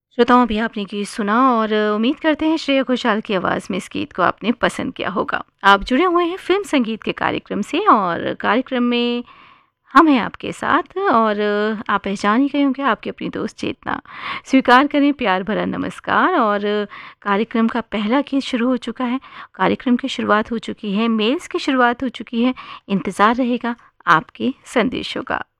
श्रोताओं, अभी आपने गीत सुना और उम्मीद करते हैं श्रेया घोषाल की आवाज़ में इस गीत को आपने पसंद किया होगा। आप जुड़े हुए हैं फिल्म संगीत के कार्यक्रम से और कार्यक्रम में हम हैं आपके साथ और आप पहचान ही गए होंगे, आपकी अपनी दोस्त चेतना। स्वीकार करें प्यार भरा नमस्कार और कार्यक्रम का पहला गीत शुरू हो चुका है। कार्यक्रम की शुरुआत हो चुकी है, मेल्स की शुरुआत हो चुकी है। इंतज़ार रहेगा आपके संदेशों का।